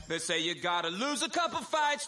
They say you gotta lose a couple fights